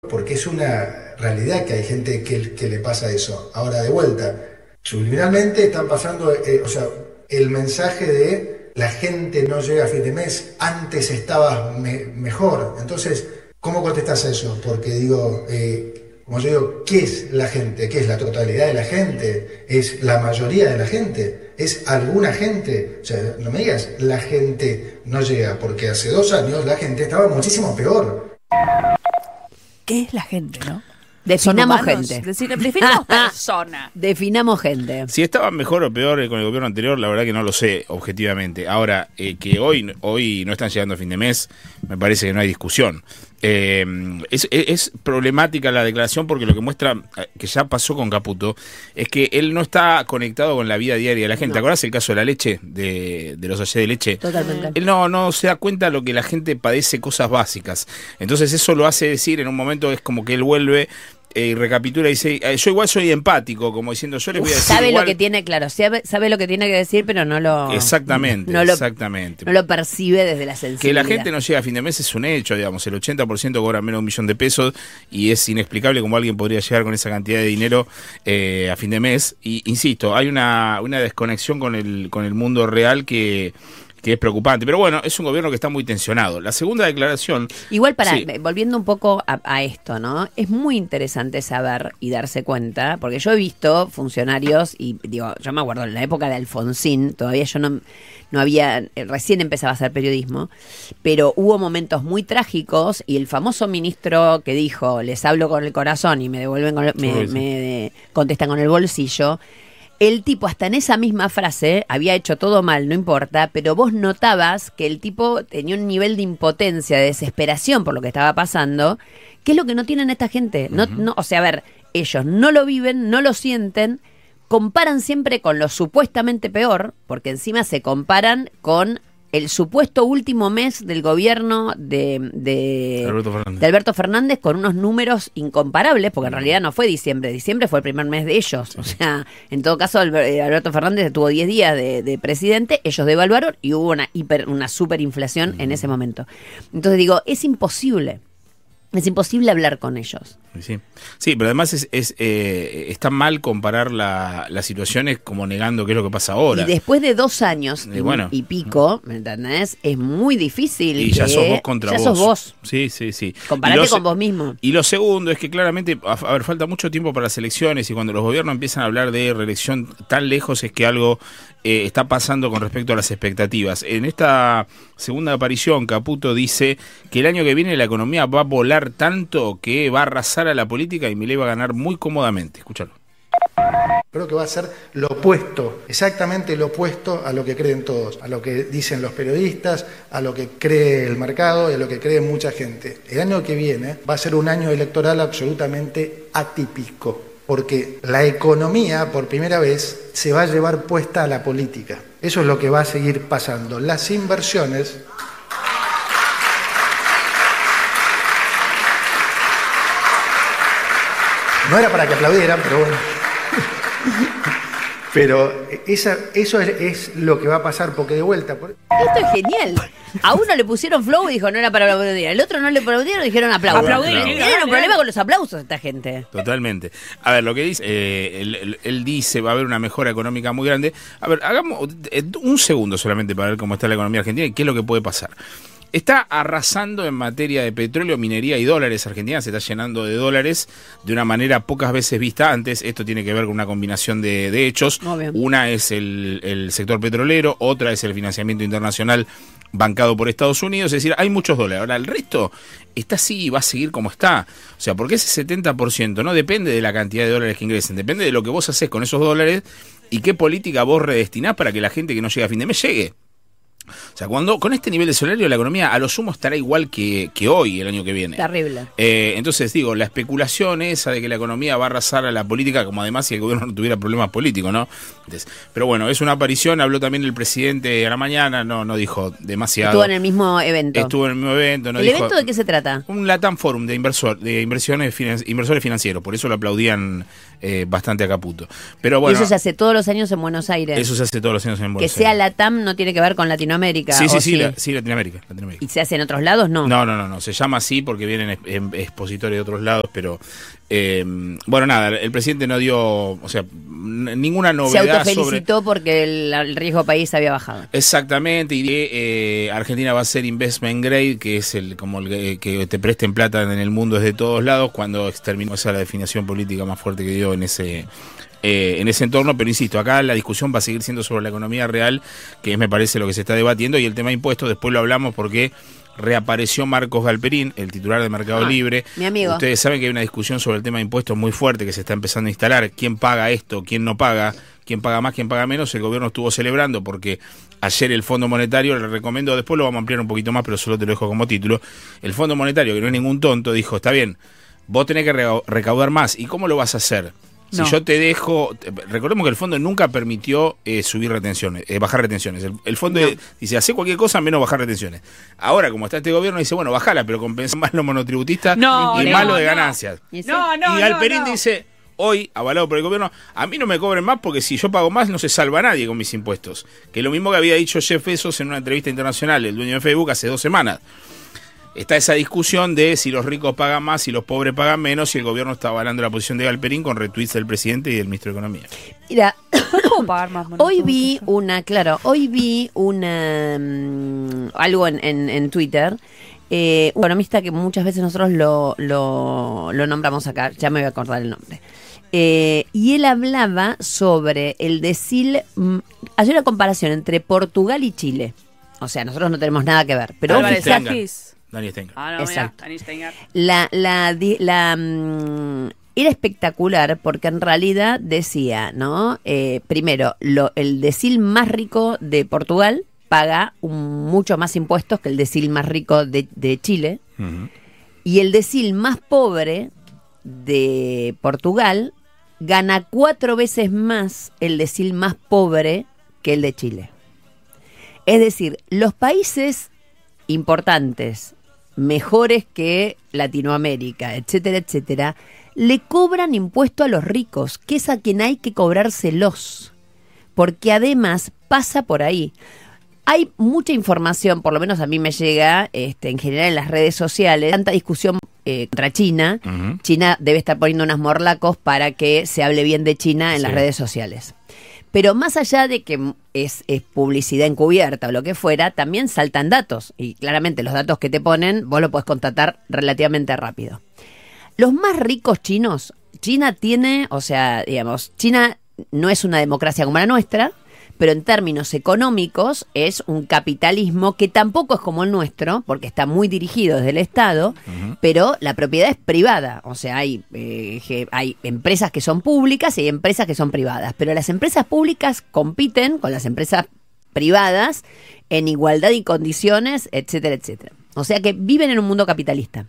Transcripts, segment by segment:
porque es una realidad que hay gente que le pasa eso. Ahora, de vuelta, subliminalmente están pasando, o sea, el mensaje de la gente no llega a fin de mes, antes estabas mejor. Entonces, ¿cómo contestás a eso? Porque digo, como yo digo, ¿qué es la gente? ¿Qué es la totalidad de la gente? ¿Es la mayoría de la gente? ¿Es alguna gente? O sea, no me digas, la gente no llega, porque hace 2 años la gente estaba muchísimo peor. ¿Qué es la gente, no? Definamos gente. Definamos persona. Definamos gente. Si estaban mejor o peor con el gobierno anterior, la verdad que no lo sé objetivamente. Ahora, que hoy no están llegando a fin de mes, me parece que no hay discusión. Es problemática la declaración porque lo que muestra, que ya pasó con Caputo, es que él no está conectado con la vida diaria de la gente. No. ¿Te acordás el caso de la leche, de los sachets de leche? Totalmente. Él no se da cuenta de lo que la gente padece, cosas básicas. Entonces eso lo hace decir, en un momento es como que él vuelve y recapitula y dice, yo igual soy empático, como diciendo, yo les voy a decir Sabe igual... lo que tiene, claro, sabe lo que tiene que decir, pero no lo... Exactamente. No lo percibe desde la sensibilidad. Que la gente no llega a fin de mes es un hecho, digamos, el 80% cobra menos de $1.000.000 y es inexplicable cómo alguien podría llegar con esa cantidad de dinero a fin de mes. Y insisto, hay una desconexión con el mundo real que es preocupante. Pero bueno, es un gobierno que está muy tensionado. La segunda declaración... Igual, sí. volviendo un poco a esto, ¿no? Es muy interesante saber y darse cuenta, porque yo he visto funcionarios, y digo, yo me acuerdo en la época de Alfonsín, todavía yo no había, recién empezaba a hacer periodismo, pero hubo momentos muy trágicos y el famoso ministro que dijo, les hablo con el corazón y me devuelven me contestan con el bolsillo. El tipo hasta en esa misma frase había hecho todo mal, no importa, pero vos notabas que el tipo tenía un nivel de impotencia, de desesperación por lo que estaba pasando, que es lo que no tienen esta gente. No, o sea, a ver, ellos no lo viven, no lo sienten, comparan siempre con lo supuestamente peor, porque encima se comparan con el supuesto último mes del gobierno de Alberto Fernández con unos números incomparables, porque en realidad no fue diciembre fue el primer mes de ellos. O sea, en todo caso, Alberto Fernández tuvo 10 días de presidente, ellos devaluaron y hubo una superinflación en ese momento. Entonces digo, es imposible hablar con ellos. Sí, pero además está mal comparar las situaciones como negando qué es lo que pasa ahora. Y después de 2 añños y pico, ¿me entendés? Es muy difícil. Y ya sos vos contra vos. Ya sos vos. Sí. Comparate con vos mismo. Y lo segundo es que claramente, a ver, falta mucho tiempo para las elecciones y cuando los gobiernos empiezan a hablar de reelección tan lejos es que algo está pasando con respecto a las expectativas. En esta segunda aparición, Caputo dice que el año que viene la economía va a volar tanto que va a arrasar a la política y Milei va a ganar muy cómodamente. Escúchalo. Creo que va a ser lo opuesto, exactamente lo opuesto a lo que creen todos, a lo que dicen los periodistas, a lo que cree el mercado y a lo que cree mucha gente. El año que viene va a ser un año electoral absolutamente atípico, porque la economía por primera vez se va a llevar puesta a la política. Eso es lo que va a seguir pasando. Las inversiones... No era para que aplaudieran, pero bueno. Pero eso es lo que va a pasar, porque de vuelta... Esto es genial. A uno le pusieron flow y dijo no era para aplaudir. Al otro no le aplaudieron y dijeron aplausos. Tienen un problema con los aplausos esta gente. Totalmente. A ver, lo que dice, él dice va a haber una mejora económica muy grande. A ver, hagamos un segundo solamente para ver cómo está la economía argentina y qué es lo que puede pasar. Está arrasando en materia de petróleo, minería y dólares. Argentina se está llenando de dólares de una manera pocas veces vista antes. Esto tiene que ver con una combinación de hechos. Una es el sector petrolero, otra es el financiamiento internacional bancado por Estados Unidos. Es decir, hay muchos dólares. Ahora, el resto está así y va a seguir como está. O sea, porque ese 70% no depende de la cantidad de dólares que ingresen, depende de lo que vos haces con esos dólares y qué política vos redestinás para que la gente que no llega a fin de mes llegue. O sea, con este nivel de salario la economía a lo sumo estará igual que hoy, el año que viene. Terrible. Entonces digo, la especulación esa de que la economía va a arrasar a la política, como además si el gobierno no tuviera problemas políticos, ¿no? Entonces, pero bueno, es una aparición, habló también el presidente a la mañana, no dijo demasiado. Estuvo en el mismo evento. ¿El evento de qué se trata? Un Latam Forum de inversores financieros, por eso lo aplaudían bastante a Caputo. Pero bueno, y eso se hace todos los años en Buenos Aires. Eso se hace todos los años en Buenos Aires. Que sea Latam no tiene que ver con Latinoamérica. Latinoamérica. Sí, ¿o sí, Latinoamérica. ¿Y se hace en otros lados? No. No, se llama así porque vienen expositores de otros lados, pero bueno, nada, el presidente no dio, o sea, ninguna novedad. Se autofelicitó porque el riesgo país había bajado. Exactamente, y Argentina va a ser investment grade, que es que te presten plata en el mundo desde todos lados, cuando exterminó esa la definición política más fuerte que dio en ese entorno. Pero insisto, acá la discusión va a seguir siendo sobre la economía real, que es, me parece, lo que se está debatiendo, y el tema de impuestos después lo hablamos porque reapareció Marcos Galperín, el titular de Mercado Libre. Mi amigo. Ustedes saben que hay una discusión sobre el tema de impuestos muy fuerte que se está empezando a instalar. ¿Quién paga esto? ¿Quién no paga? ¿Quién paga más? ¿Quién paga menos? El gobierno estuvo celebrando porque ayer el Fondo Monetario, le recomiendo, después lo vamos a ampliar un poquito más, pero solo te lo dejo como título. El Fondo Monetario, que no es ningún tonto, dijo, está bien, vos tenés que recaudar más. ¿Y cómo lo vas a hacer? Si yo te dejo, recordemos que el fondo nunca permitió subir retenciones, bajar retenciones. El fondo dice, hace cualquier cosa menos bajar retenciones. Ahora, como está este gobierno, dice, bueno, bajala, pero compensa más los monotributistas y más lo de ganancias. Y Galperín dice, hoy, avalado por el gobierno, a mí no me cobren más porque si yo pago más no se salva nadie con mis impuestos. Que es lo mismo que había dicho Jeff Bezos en una entrevista internacional, el dueño de Facebook, hace 2 semanas. Está esa discusión de si los ricos pagan más, si los pobres pagan menos, y el gobierno está avalando la posición de Galperín con retweets del presidente y del ministro de Economía. Mira, ¿Cómo pagar más? hoy vi algo en Twitter, un economista que muchas veces nosotros lo nombramos acá, ya me voy a acordar el nombre. Y él hablaba sobre el decil, hacía una comparación entre Portugal y Chile. O sea, nosotros no tenemos nada que ver, pero Álvarez fíjate, Sacchis. Dani Stenger. Exacto. Dani Stenger. Era espectacular porque en realidad decía, ¿no? Primero, el decil más rico de Portugal paga mucho más impuestos que el decil más rico de Chile. Uh-huh. Y el decil más pobre de Portugal gana 4 veces más el decil más pobre que el de Chile. Es decir, los países importantes, mejores que Latinoamérica, etcétera, etcétera, le cobran impuesto a los ricos, que es a quien hay que cobrárselos, porque además pasa por ahí. Hay mucha información, por lo menos a mí me llega, en general en las redes sociales, tanta discusión contra China. Uh-huh. China debe estar poniendo unos morlacos para que se hable bien de China en las redes sociales. Pero más allá de que es publicidad encubierta o lo que fuera, también saltan datos. Y claramente los datos que te ponen, vos lo podés constatar relativamente rápido. Los más ricos chinos, China tiene, o sea, digamos, China no es una democracia como la nuestra, pero en términos económicos es un capitalismo que tampoco es como el nuestro, porque está muy dirigido desde el Estado, uh-huh, pero la propiedad es privada. O sea, hay empresas que son públicas y hay empresas que son privadas, pero las empresas públicas compiten con las empresas privadas en igualdad y condiciones, etcétera, etcétera. O sea que viven en un mundo capitalista.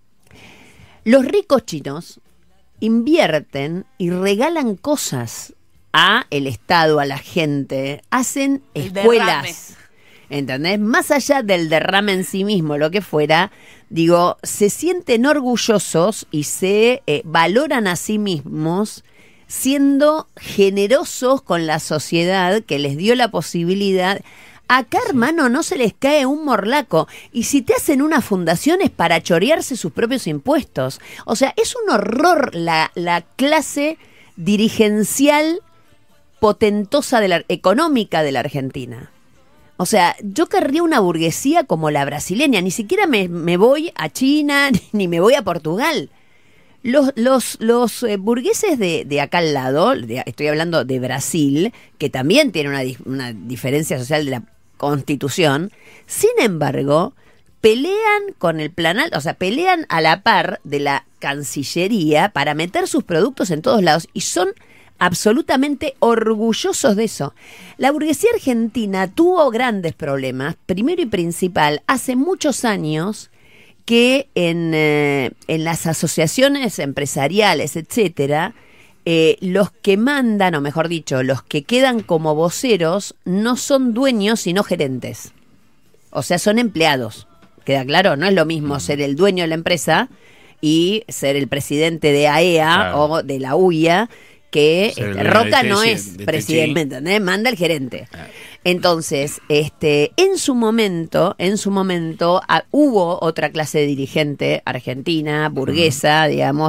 Los ricos chinos invierten y regalan cosas a el Estado, a la gente, hacen escuelas, ¿entendés? Más allá del derrame en sí mismo, lo que fuera, digo, se sienten orgullosos y se valoran a sí mismos siendo generosos con la sociedad que les dio la posibilidad. Acá, hermano, no se les cae un morlaco. Y si te hacen una fundación es para chorearse sus propios impuestos. O sea, es un horror la clase dirigencial potentosa económica de la Argentina. O sea, yo querría una burguesía como la brasileña. Ni siquiera me voy a China ni me voy a Portugal. Los burgueses de acá al lado, estoy hablando de Brasil, que también tiene una diferencia social de la Constitución, sin embargo, pelean con el planal, o sea, pelean a la par de la Cancillería para meter sus productos en todos lados y son absolutamente orgullosos de eso. La burguesía argentina tuvo grandes problemas, primero y principal, hace muchos años que en las asociaciones empresariales, etcétera, los que mandan, o mejor dicho, los que quedan como voceros, no son dueños, sino gerentes. O sea, son empleados. ¿Queda claro? No es lo mismo ser el dueño de la empresa y ser el presidente de AEA, claro, o de la UIA, que Roca no es presidente, ¿entendés? Manda el gerente. Entonces, en su momento, hubo otra clase de dirigente argentina, burguesa, digamos,